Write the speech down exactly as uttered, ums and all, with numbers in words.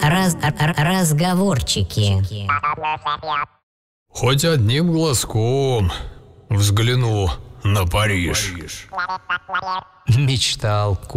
раз, разговорчики. Хоть одним глазком взгляну на Париж. Мечтал